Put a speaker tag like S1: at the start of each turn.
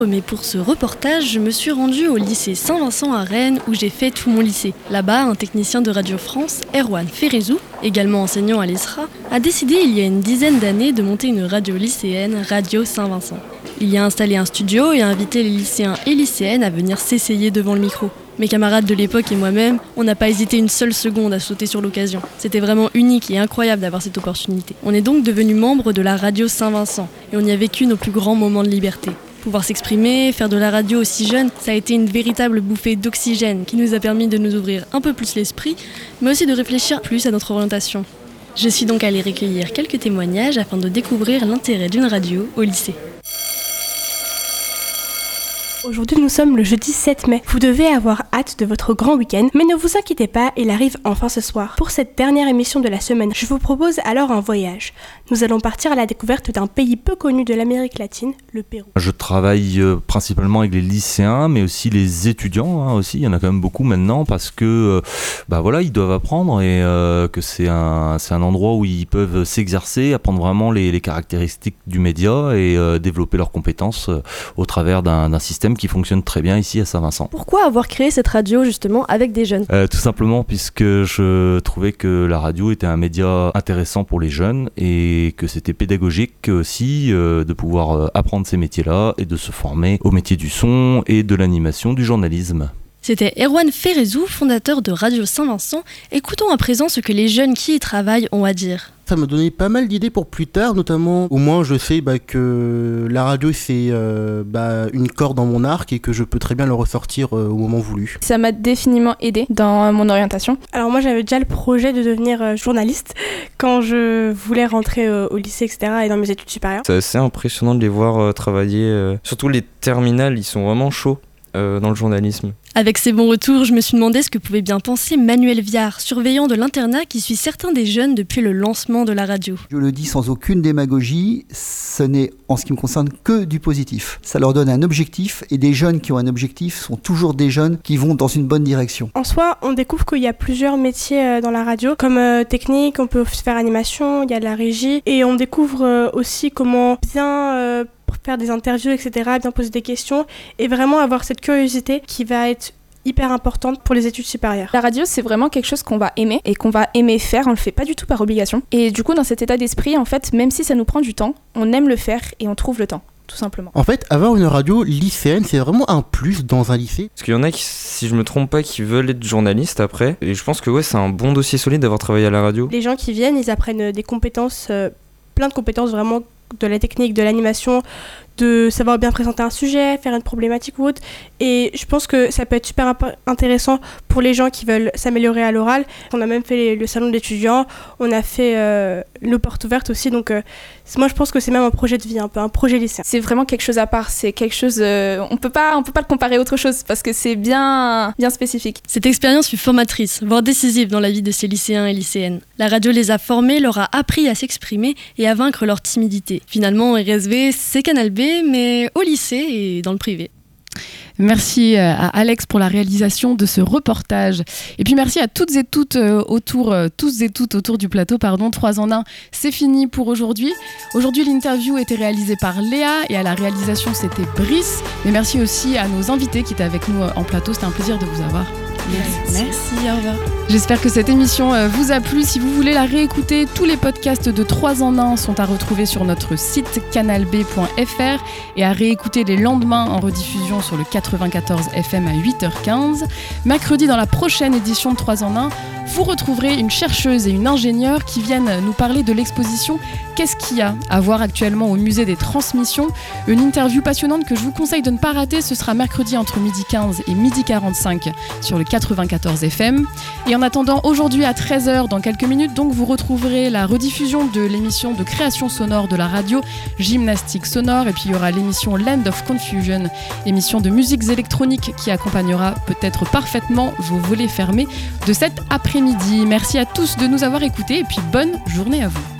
S1: Mais pour ce reportage, je me suis rendue au lycée Saint-Vincent à Rennes où j'ai fait tout mon lycée. Là-bas, un technicien de Radio France, Erwan Ferrezou, également enseignant à l'ESRA, a décidé il y a une dizaine d'années de monter une radio lycéenne, Radio Saint-Vincent. Il y a installé un studio et a invité les lycéens et lycéennes à venir s'essayer devant le micro. Mes camarades de l'époque et moi-même, on n'a pas hésité une seule seconde à sauter sur l'occasion. C'était vraiment unique et incroyable d'avoir cette opportunité. On est donc devenus membres de la Radio Saint-Vincent et on y a vécu nos plus grands moments de liberté. Pouvoir s'exprimer, faire de la radio aussi jeune, ça a été une véritable bouffée d'oxygène qui nous a permis de nous ouvrir un peu plus l'esprit, mais aussi de réfléchir plus à notre orientation. Je suis donc allée recueillir quelques témoignages afin de découvrir l'intérêt d'une radio au lycée.
S2: Aujourd'hui, nous sommes le jeudi 7 mai. Vous devez avoir hâte de votre grand week-end, mais ne vous inquiétez pas, il arrive enfin ce soir. Pour cette dernière émission de la semaine, je vous propose alors un voyage. Nous allons partir à la découverte d'un pays peu connu de l'Amérique latine, le Pérou.
S3: Je travaille principalement avec les lycéens, mais aussi les étudiants aussi. Il y en a quand même beaucoup maintenant parce que ils doivent apprendre et que c'est un endroit où ils peuvent s'exercer, apprendre vraiment les caractéristiques du média et développer leurs compétences au travers d'un système qui fonctionne très bien ici à Saint-Vincent.
S1: Pourquoi avoir créé cette radio justement avec des jeunes ?
S3: Tout simplement puisque je trouvais que la radio était un média intéressant pour les jeunes et que c'était pédagogique aussi de pouvoir apprendre ces métiers-là et de se former au métier du son et de l'animation, du journalisme.
S1: C'était Erwan Ferrezou, fondateur de Radio Saint-Vincent. Écoutons à présent ce que les jeunes qui y travaillent ont à dire.
S4: Ça m'a donné pas mal d'idées pour plus tard, notamment au moins je sais que la radio c'est une corde dans mon arc et que je peux très bien le ressortir au moment voulu.
S5: Ça m'a définitivement aidé dans mon orientation.
S2: Alors moi j'avais déjà le projet de devenir journaliste quand je voulais rentrer au lycée etc. et dans mes études supérieures.
S6: C'est assez impressionnant de les voir travailler, surtout les terminales, ils sont vraiment chauds dans le journalisme.
S1: Avec ces bons retours, je me suis demandé ce que pouvait bien penser Manuel Viard, surveillant de l'internat qui suit certains des jeunes depuis le lancement de la radio.
S7: Je le dis sans aucune démagogie, ce n'est en ce qui me concerne que du positif. Ça leur donne un objectif et des jeunes qui ont un objectif sont toujours des jeunes qui vont dans une bonne direction.
S2: En soi, on découvre qu'il y a plusieurs métiers dans la radio, comme technique, on peut faire animation, il y a de la régie et on découvre aussi comment bien faire des interviews, etc., bien poser des questions et vraiment avoir cette curiosité qui va être hyper importante pour les études supérieures.
S5: La radio, c'est vraiment quelque chose qu'on va aimer et qu'on va aimer faire, on le fait pas du tout par obligation. Et du coup, dans cet état d'esprit, en fait, même si ça nous prend du temps, on aime le faire et on trouve le temps. Tout simplement.
S4: En fait, avoir une radio lycéenne, c'est vraiment un plus dans un lycée.
S6: Parce qu'il y en a qui, si je me trompe pas, qui veulent être journalistes après. Et je pense que c'est un bon dossier solide d'avoir travaillé à la radio.
S2: Les gens qui viennent, ils apprennent des compétences, plein de compétences vraiment de la technique, de l'animation, de savoir bien présenter un sujet, faire une problématique ou autre. Et je pense que ça peut être super intéressant pour les gens qui veulent s'améliorer à l'oral. On a même fait le salon d'étudiants, on a fait nos portes ouvertes aussi. Donc moi je pense que c'est même un projet de vie, un peu un projet lycéen.
S5: C'est vraiment quelque chose à part, c'est quelque chose... on peut pas le comparer à autre chose parce que c'est bien spécifique.
S1: Cette expérience fut formatrice, voire décisive dans la vie de ces lycéens et lycéennes. La radio les a formés, leur a appris à s'exprimer et à vaincre leur timidité. Finalement, RSV, c'est Canal B, mais au lycée et dans le privé.
S8: Merci à Alex pour la réalisation de ce reportage. Et puis merci à toutes et toutes autour du plateau. 3 en 1, c'est fini pour aujourd'hui. Aujourd'hui, l'interview était réalisée par Léa et à la réalisation, c'était Brice. Mais merci aussi à nos invités qui étaient avec nous en plateau. C'était un plaisir de vous avoir.
S1: Merci, au revoir.
S8: J'espère que cette émission vous a plu. Si vous voulez la réécouter, tous les podcasts de 3 en 1 sont à retrouver sur notre site canalb.fr et à réécouter les lendemains en rediffusion sur le 94 FM à 8h15. Mercredi, dans la prochaine édition de 3 en 1, vous retrouverez une chercheuse et une ingénieure qui viennent nous parler de l'exposition Qu'est-ce qu'il y a à voir actuellement au musée des transmissions. Une interview passionnante que je vous conseille de ne pas rater. Ce sera mercredi entre 12h15 et 12h45 sur le 94 FM. Et en attendant, aujourd'hui à 13h, dans quelques minutes, donc, vous retrouverez la rediffusion de l'émission de création sonore de la radio, Gymnastique sonore. Et puis il y aura l'émission Land of Confusion, émission de musiques électroniques qui accompagnera peut-être parfaitement vos volets fermés de cet après-midi. Merci à tous de nous avoir écoutés et puis bonne journée à vous.